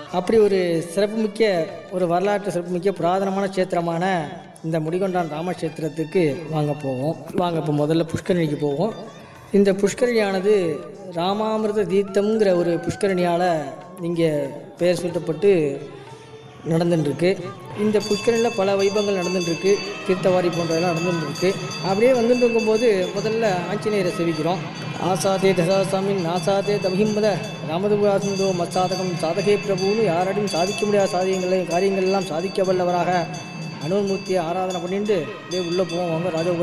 அப்படி ஒரு சிறப்புமிக்க ஒரு வரலாற்று சிறப்புமிக்க புராதனமான க்ஷேத்திரமான இந்த முடிகொண்டான் ராமக்ஷேத்திரத்துக்கு வாங்க இப்போ முதல்ல புஷ்கரணிக்கு போவோம். இந்த புஷ்கரணியானது ராமாமிர்த தீர்த்தம்ங்கிற ஒரு புஷ்கரணியால் இங்கே பெயர் சூட்டப்பட்டு நடந்துட்டுருக்கு. இந்த புஷ்கரணியில் பல வைபவங்கள் நடந்துட்டுருக்கு. தீர்த்தவாரி போன்றதெல்லாம் நடந்துட்டுருக்கு. அப்படியே வந்துட்டு இருக்கும்போது முதல்ல ஆஞ்சநேயரை செவிக்கிறோம். ஆசாதே தசாசாமின் நாசாதே தமஹிம்பத ராமதுபாசந்தோ மத்சாதகம் சாதகே பிரபுன்னு யாராலையும் சாதிக்க முடியாத காரியங்கள்லாம் சாதிக்க வல்லவராக அனுமூர்த்தியை ஆராதனை பண்ணிட்டு அப்படியே உள்ளே போவோம். வாங்க ராஜ